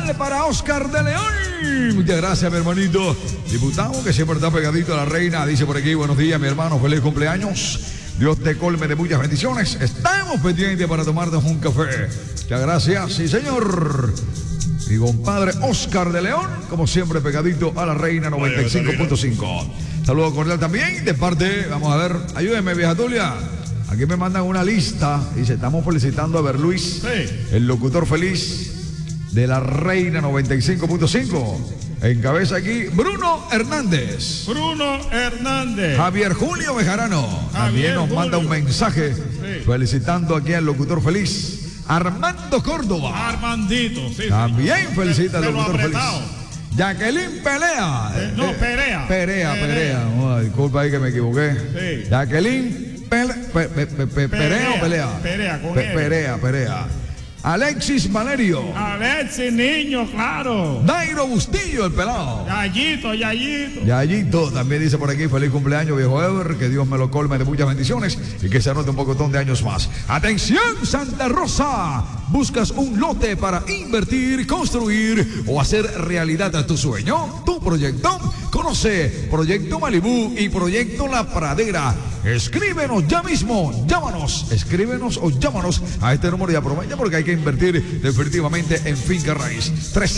especial para Oscar de León. Muchas gracias, mi hermanito diputado, que siempre está pegadito a la reina. Dice por aquí, buenos días, mi hermano, feliz cumpleaños. Dios te colme de muchas bendiciones. Estamos pendientes para tomarnos un café. Muchas gracias, sí señor. Mi compadre Oscar de León, como siempre pegadito a la reina 95.5. Saludo cordial también de parte, vamos a ver, ayúdenme, vieja Tulia. Aquí me mandan una lista. Dice, estamos felicitando a Berluis, el locutor feliz de la reina 95.5. Encabeza aquí Bruno Hernández. Javier Julio Bejarano. También nos manda un mensaje felicitando aquí al locutor feliz. Armando Córdoba. Armandito, también felicita al locutor feliz. Jacqueline Pelea. Perea. Oh, disculpa ahí que me equivoqué. Jacqueline Perea. Perea. Alexis Valerio. Alexis, niño, claro. Dairo Bustillo, el pelado. Yayito. También dice por aquí, feliz cumpleaños, viejo Ever. Que Dios me lo colme de muchas bendiciones y que se anote un pocotón de años más. Atención, Santa Rosa. ¿Buscas un lote para invertir, construir o hacer realidad tu sueño, tu proyecto? Conoce Proyecto Malibú y Proyecto La Pradera. Escríbenos ya mismo, escríbenos o llámanos a este número y aprovecha porque hay que invertir definitivamente en finca raíz.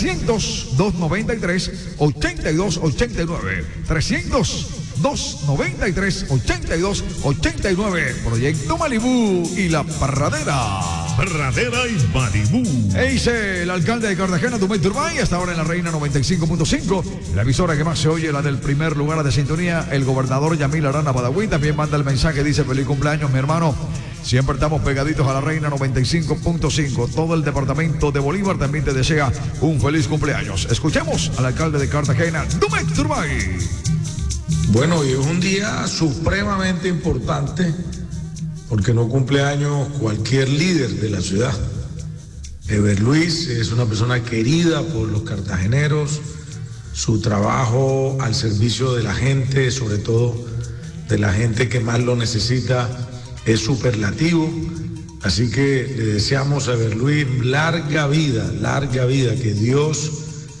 300-293-8289. 300-293-8289. Proyecto Malibú y La Pradera. Pradera y Malibú. Dice el alcalde de Cartagena, Dumay Turbay, hasta ahora en la reina 95.5, la emisora que más se oye, la del primer lugar de sintonía, el gobernador Yamil Arana Badawi, también manda el mensaje, dice, feliz cumpleaños, mi hermano. Siempre estamos pegaditos a la reina 95.5. Todo el departamento de Bolívar también te desea un feliz cumpleaños. Escuchemos al alcalde de Cartagena, Dumay Turbay. Bueno, hoy es un día supremamente importante porque no cumple años cualquier líder de la ciudad. Berluis es una persona querida por los cartageneros, su trabajo al servicio de la gente, sobre todo de la gente que más lo necesita, es superlativo. Así que le deseamos a Berluis larga vida, que Dios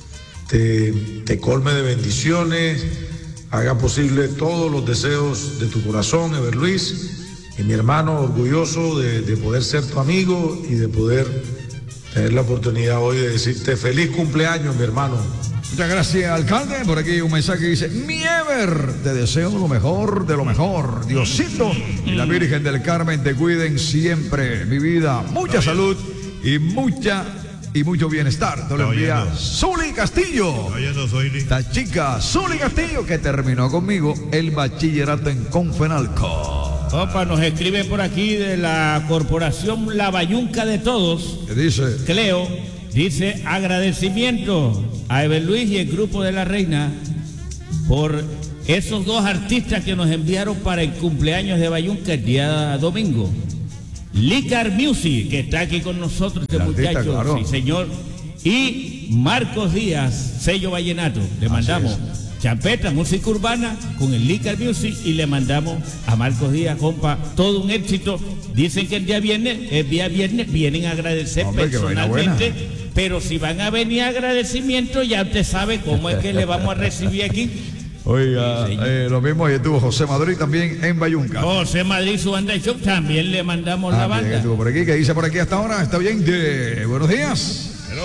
te colme de bendiciones, haga posible todos los deseos de tu corazón, Berluis. Y mi hermano, orgulloso de poder ser tu amigo y de poder tener la oportunidad hoy de decirte feliz cumpleaños, mi hermano. Muchas gracias, alcalde. Por aquí un mensaje que dice, mi Ever, te deseo lo mejor de lo mejor. Diosito y la Virgen del Carmen te cuiden siempre, mi vida. Mucha salud y mucho bienestar. Te lo envía Zuli Castillo. Esta chica, Zuli Castillo, que terminó conmigo el bachillerato en Confenalco. Opa, nos escriben por aquí de la corporación La Bayunca de Todos. ¿Qué dice? Cleo, dice agradecimiento a Eberluis y el grupo de la reina por esos dos artistas que nos enviaron para el cumpleaños de Bayunca el día domingo. Licar Music, que está aquí con nosotros, este muchacho, claro. Sí señor. Y Marcos Díaz, sello vallenato, le mandamos champeta, música urbana con el Licar Music y le mandamos a Marcos Díaz, compa, todo un éxito. Dicen que el día viernes vienen a agradecer personalmente, pero si van a venir a agradecimiento ya usted sabe cómo es que le vamos a recibir aquí. Oiga, lo mismo ahí estuvo José Madrid también en Bayunca. José Madrid, su banda de show, también le mandamos la banda. Estuvo por aquí, que dice por aquí hasta ahora, está bien, buenos días. Hello.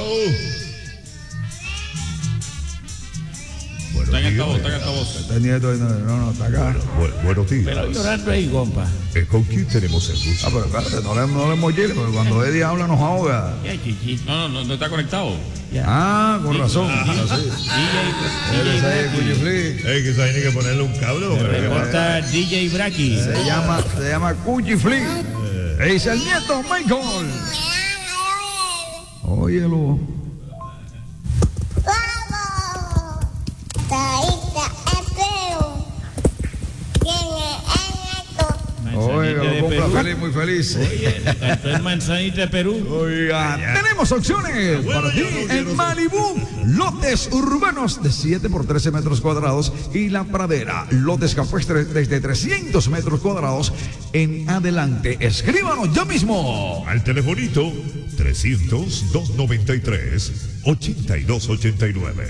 Está en altavoz. Está nieto, no, está acá. Buenos días. Pero llorando ahí, compa. ¿Con quién tenemos el gusto? Pero espérate, no le mollele, porque cuando Eddie habla nos ahoga. Ya, chichi. No está conectado. Ya. Con razón. Eres ahí, Cuchiflí. Que se tiene que ponerle un cable. Reporta DJ Bracky. Se llama Cuchiflí. Es el nieto Michael. Óyelo. Oiga, lo compra feliz, muy feliz. Oye, cantó el Manzanita de Perú. Oiga, tenemos opciones para ti en Malibú. lotes urbanos de 7 por 13 metros cuadrados y La Pradera, lotes campestres desde 300 metros cuadrados en adelante. Escríbanos ya mismo. Al telefonito 300-293-8289.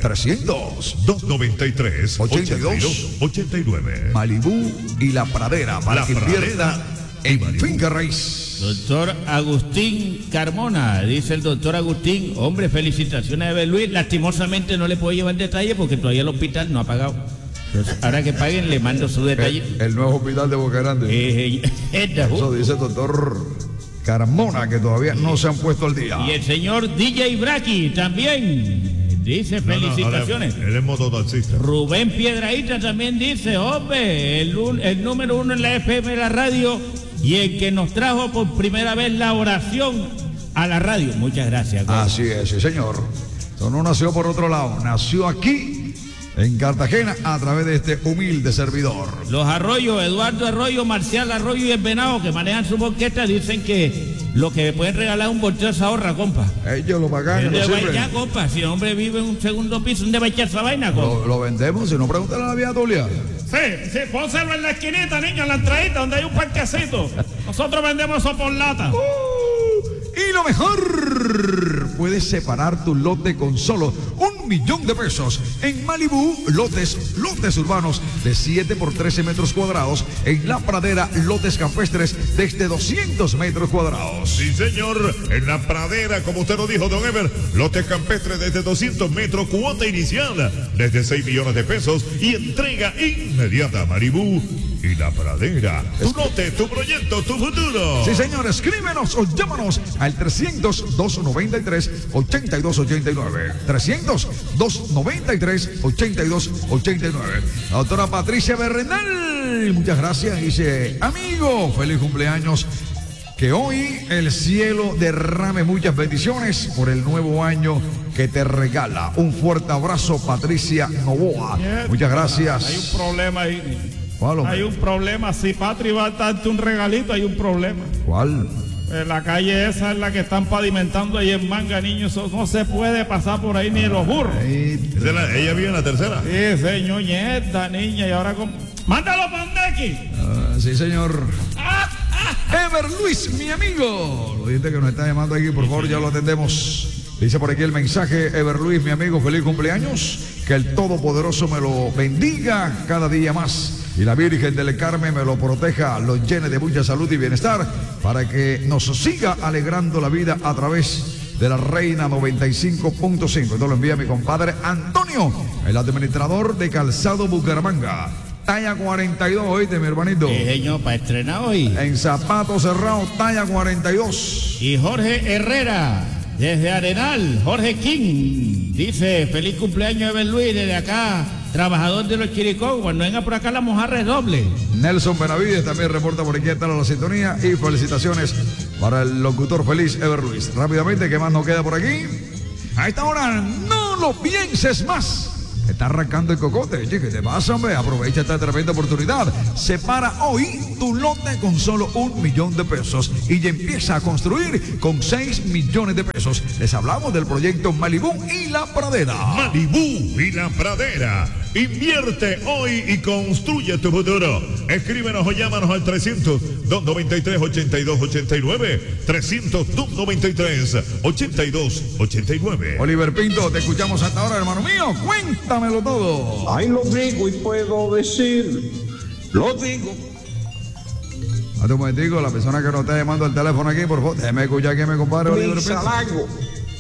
300-293-8289. Malibú y La Pradera para que invierta en finca raíz. Doctor Agustín Carmona, dice el doctor Agustín, hombre, felicitaciones a Ever Luis, lastimosamente no le puedo llevar detalle porque todavía el hospital no ha pagado. Entonces, ahora que paguen le mando su detalle. El nuevo hospital de Boca Grande. Eso dice el doctor Carmona, que todavía no se han puesto al día. Y el señor DJ Braki también dice felicitaciones. Él es mototaxista. Rubén Piedrahita también dice, hombre, el número 1 en la FM de la radio y el que nos trajo por primera vez la oración a la radio. Muchas gracias. Gordo. Así es, sí, señor. Esto no nació por otro lado, nació aquí en Cartagena a través de este humilde servidor. Los Arroyos, Eduardo Arroyo, Marcial Arroyo y el Venado, que manejan su boqueta, dicen que lo que pueden regalar un volteo se ahorra, compa. Ellos lo pagan. ¿Dónde va a echar, compa? Si el hombre vive en un segundo piso, ¿dónde va a echar esa vaina, compa? Lo vendemos, si no, pregúntale a la vía Tulia. Sí, pónselo en la esquinita, niño, en la entradita, donde hay un parquecito. Nosotros vendemos eso por lata. Y lo mejor, puedes separar tu lote con solo $1,000,000 en Malibú, lotes urbanos de 7 por 13 metros cuadrados. En La Pradera, lotes campestres desde 200 metros cuadrados. Sí, señor. En La Pradera, como usted lo dijo, don Ever, lotes campestres desde 200 metros, cuota inicial desde $6 millones y entrega inmediata. Malibú y La Pradera. Tu lote, tu proyecto, tu futuro. Sí, señor. Escríbenos o llámanos al 300-293-8289. 300-293-8289. La doctora Patricia Bernal, muchas gracias. Dice, amigo, feliz cumpleaños. Que hoy el cielo derrame muchas bendiciones por el nuevo año que te regala. Un fuerte abrazo, Patricia Novoa. Muchas gracias. Hay un problema ahí. ¿Cuál, hombre? Hay un problema. Si Patri va a darte un regalito, hay un problema. ¿Cuál? La calle esa es la que están pavimentando ahí en Manga, niños. Eso no se puede pasar por ahí ni los burros. Ella vive en la tercera. Sí, señor, nieta, niña. Y ahora con... ¡Mándalo para Andeki! Sí, señor. Ever Luis, mi amigo. Lo dice que nos está llamando aquí, por favor, ya lo atendemos. Dice por aquí el mensaje, Ever Luis, mi amigo, feliz cumpleaños. Que el Todopoderoso me lo bendiga cada día más. Y la Virgen del Carmen me lo proteja, lo llene de mucha salud y bienestar, para que nos siga alegrando la vida a través de la Reina 95.5. Esto lo envía mi compadre Antonio, el administrador de Calzado Bucaramanga. Talla 42, oíste, mi hermanito. Señor, para estrenar hoy. En zapatos cerrados, talla 42. Y Jorge Herrera, desde Arenal, Jorge King, dice, feliz cumpleaños Ever Luis, desde acá, trabajador de los Chiricó, cuando venga por acá la mojarra es doble. Nelson Benavides también reporta por aquí, está la sintonía, y felicitaciones para el locutor feliz Ever Luis. Rápidamente, ¿qué más nos queda por aquí? A esta hora, no lo pienses más. Está arrancando el cocote, che, ¿qué te pasa, hombre? Aprovecha esta tremenda oportunidad. Separa hoy tu lote con solo $1,000,000 y empieza a construir con $6 millones. Les hablamos del proyecto Malibú y La Pradera. Malibú y La Pradera. Invierte hoy y construye tu futuro. Escríbenos o llámanos al 300-293-8289. 300-293-8289. Oliver Pinto, te escuchamos hasta ahora, hermano mío. Cuéntamelo todo. Ahí lo digo y puedo decir, lo digo. Hasta un momentico, la persona que nos está llamando al teléfono aquí, por favor, déjeme escuchar aquí a mi compadre Oliver Pinto. Salago.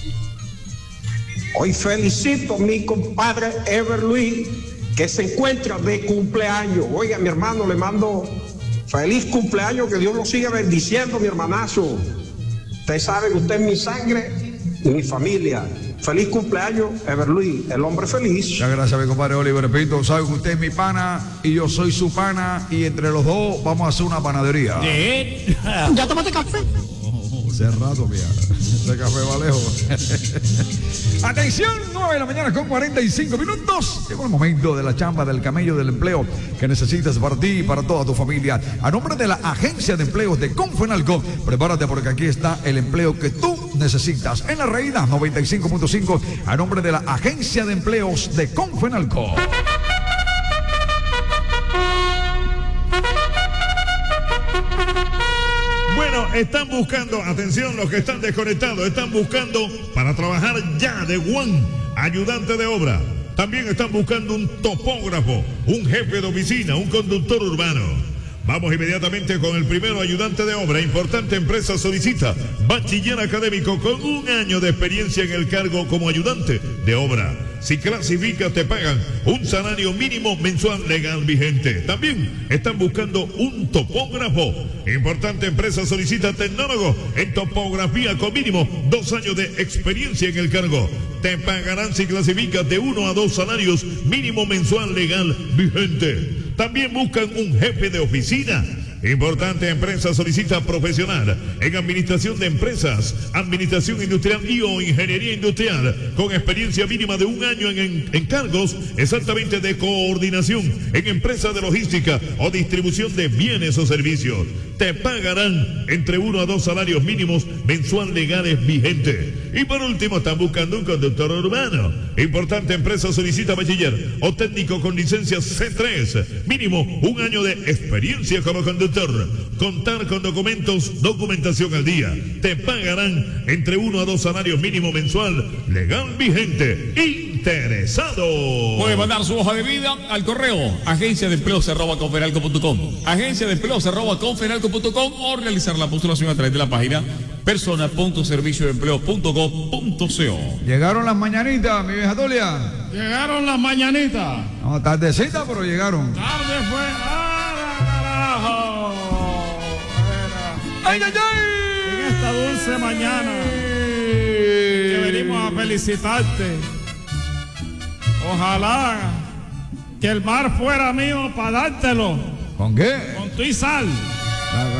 Hoy felicito a mi compadre Ever Luis, que se encuentra de cumpleaños. Oiga, mi hermano, le mando feliz cumpleaños, que Dios lo siga bendiciendo, mi hermanazo. Usted sabe que usted es mi sangre y mi familia. Feliz cumpleaños, Ever Luis, el hombre feliz. Muchas gracias, mi compadre Oliver Pinto. Sabe que usted es mi pana y yo soy su pana, y entre los dos vamos a hacer una panadería. ¿Sí? ¿Ya tomaste café? Cerrado, mira. Ese café va lejos. Atención, 9 de la mañana con 45 minutos. Llegó el momento de la chamba del camello del empleo que necesitas para ti y para toda tu familia. A nombre de la Agencia de Empleos de Confenalco, prepárate porque aquí está el empleo que tú necesitas. En la Reina 95.5, a nombre de la Agencia de Empleos de Confenalco. Bueno, están buscando, atención, los que están desconectados, están buscando para trabajar ya de One, ayudante de obra. También están buscando un topógrafo, un jefe de oficina, un conductor urbano. Vamos inmediatamente con el primero, ayudante de obra. Importante empresa solicita bachiller académico con 1 año de experiencia en el cargo como ayudante de obra. Si clasificas, te pagan un salario mínimo mensual legal vigente. También están buscando un topógrafo. Importante empresa solicita tecnólogo en topografía con mínimo 2 años de experiencia en el cargo. Te pagarán si clasificas de 1 a 2 salarios mínimo mensual legal vigente. También buscan un jefe de oficina. Importante empresa solicita profesional en administración de empresas, administración industrial y o ingeniería industrial, con experiencia mínima de 1 año en cargos exactamente de coordinación en empresas de logística o distribución de bienes o servicios. Te pagarán entre 1 a 2 salarios mínimos mensual legales vigentes. Y por último, están buscando un conductor urbano. Importante empresa solicita bachiller o técnico con licencia C3, mínimo 1 año de experiencia como conductor. Contar con documentación al día. Te pagarán entre 1 a 2 salarios mínimo mensual legal vigente. Interesado. Puede mandar su hoja de vida al correo agenciadeempleos@confenalco.com, agenciadeempleos@confenalco.com, o realizar la postulación a través de la página persona.serviciodeempleo.gov.co. Llegaron las mañanitas, mi vieja Tolia. Llegaron las mañanitas. No, tardecita, pero llegaron. Tarde fue. ¡Carajo! ¡Ay, ay, ay! En esta dulce mañana que venimos a felicitarte. Ojalá que el mar fuera mío para dártelo. ¿Con qué? Con tu y sal.